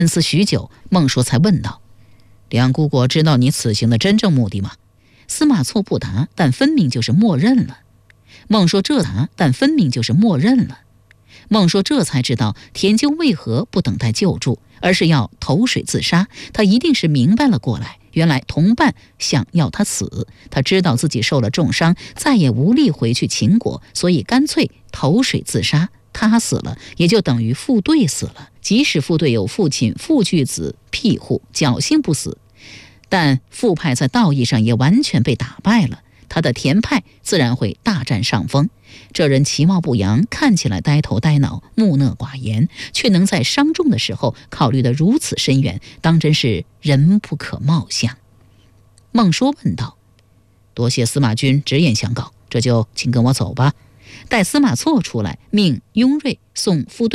沉思许久，孟说才问道：“梁姑姑知道你此行的真正目的吗？”司马错不答，但分明就是默认了。孟说这答，但分明就是默认了。孟说这才知道田纠为何不等待救助，而是要投水自杀。他一定是明白了过来，原来同伴想要他死，他知道自己受了重伤，再也无力回去秦国，所以干脆投水自杀。他死了，也就等于副队死了。即使副队有父亲傅巨子庇护，侥幸不死，但傅派在道义上也完全被打败了，他的田派自然会大占上风。这人其貌不扬，看起来呆头呆脑、木讷寡言，却能在伤重的时候考虑得如此深远，当真是人不可貌相。孟说问道：“多谢司马君直言相告，这就请跟我走吧。”待司马错出来，命雍瑞送副队